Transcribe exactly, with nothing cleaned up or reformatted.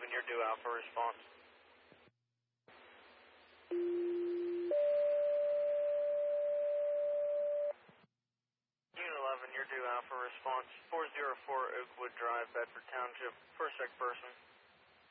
eleven, you're due Alpha response. Unit eleven, you're due Alpha response. four oh four Oakwood Drive, Bedford Township. First check person.